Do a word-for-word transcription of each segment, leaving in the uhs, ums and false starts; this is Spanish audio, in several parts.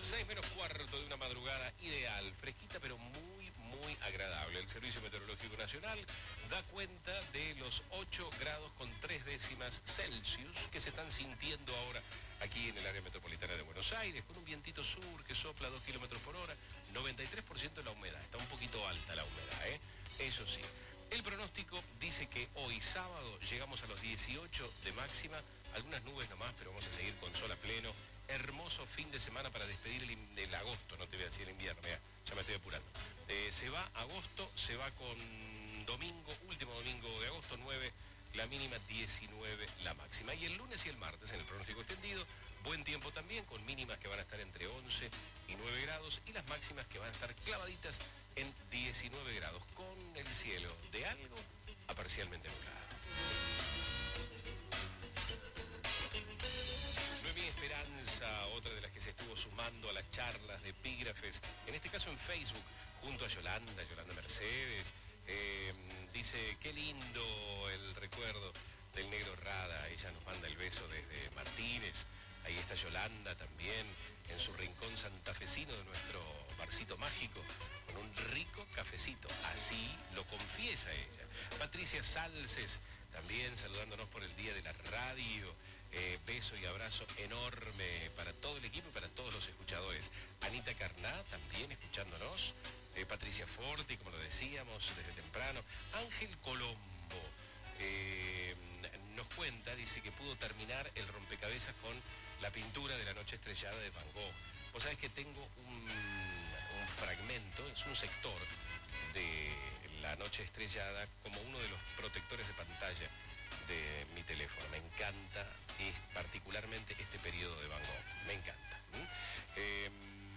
seis menos cuarto de una madrugada ideal, fresquita pero muy, muy agradable. El Servicio Meteorológico Nacional da cuenta de los ocho grados con tres décimas Celsius que se están sintiendo ahora aquí en el área metropolitana de Buenos Aires, con un vientito sur que sopla a dos kilómetros por hora, noventa y tres por ciento de la humedad, está un poquito alta la humedad, ¿eh? Eso sí. El pronóstico dice que hoy sábado llegamos a los dieciocho de máxima, algunas nubes nomás, pero vamos a seguir con sol a pleno. Hermoso fin de semana para despedir el, el agosto, no te voy a decir el invierno, mira, ya me estoy apurando. Eh, se va agosto, se va con domingo, último domingo de agosto, nueve, la mínima diecinueve, la máxima. Y el lunes y el martes, en el pronóstico extendido, buen tiempo también, con mínimas que van a estar entre once y nueve grados, y las máximas que van a estar clavaditas en diecinueve grados, con el cielo de algo a parcialmente nublado. Noemí Esperanza, otra de las que se estuvo sumando a las charlas de epígrafes, en este caso en Facebook, junto a Yolanda, Yolanda Mercedes, eh, dice, qué lindo el recuerdo del negro Rada, ella nos manda el beso desde Martínez. Ahí está Yolanda también, en su rincón santafesino de nuestro barcito mágico, con un rico cafecito, así lo confiesa ella. Patricia Salces, también saludándonos por el Día de la Radio, eh, beso y abrazo enorme para todo el equipo y para todos los escuchadores. Anita Carná, también escuchándonos, eh, Patricia Forti, como lo decíamos desde temprano, Ángel Colombo, eh, nos cuenta, dice que pudo terminar el rompecabezas con la pintura de la noche estrellada de Van Gogh. Vos sabés que tengo un, un fragmento, es un sector de la noche estrellada como uno de los protectores de pantalla de mi teléfono. Me encanta, es particularmente este periodo de Van Gogh, me encanta. ¿Mm? Eh,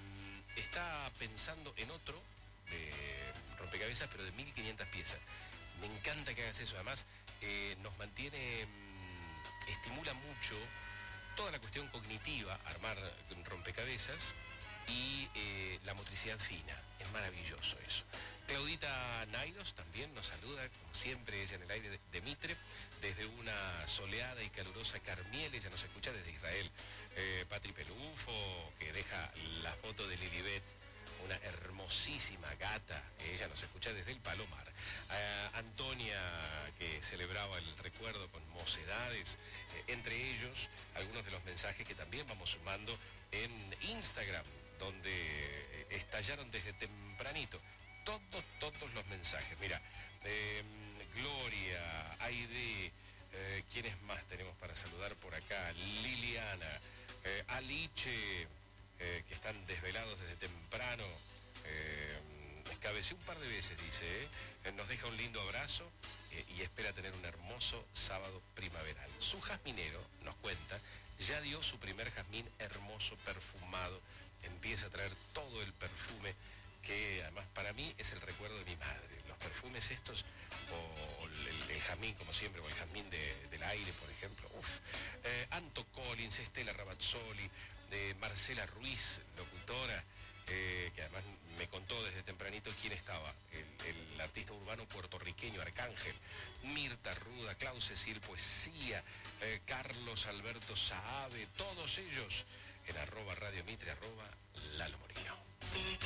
está pensando en otro de rompecabezas, pero de mil quinientas piezas. Me encanta que hagas eso, además eh, nos mantiene, mmm, estimula mucho toda la cuestión cognitiva, armar rompecabezas y eh, la motricidad fina. Es maravilloso eso. Claudita Nairos también nos saluda, como siempre, ella en el aire de, de Mitre, desde una soleada y calurosa Carmiel, ella nos escucha desde Israel. Eh, Patri Pelufo, que deja la foto de Lilibet, una hermosísima gata, ella nos escucha desde el Palomar. Uh, Antonia, que celebraba el recuerdo con mocedades, eh, entre ellos algunos de los mensajes que también vamos sumando en Instagram, donde eh, estallaron desde tempranito todos, todos los mensajes. Mira, eh, Gloria, Aide, eh, ¿quiénes más tenemos para saludar por acá? Liliana, eh, Aliche, Eh, que están desvelados desde temprano, eh, escabecé un par de veces, dice, eh, nos deja un lindo abrazo eh, y espera tener un hermoso sábado primaveral. Su jazminero, nos cuenta, ya dio su primer jazmín hermoso, perfumado, empieza a traer todo el perfume que además para mí es el recuerdo de mi madre. Los perfumes estos, o el, el jazmín, como siempre, o el jazmín de, del aire, por ejemplo, uff. Eh, Anto Collins, Estela Ramazzoli, de Marcela Ruiz, locutora, eh, que además me contó desde tempranito quién estaba, el, el artista urbano puertorriqueño Arcángel, Mirta Ruda, Clau Cecil Poesía, eh, Carlos Alberto Saabe, todos ellos en arroba Radio Mitre, arroba Lalo Morino.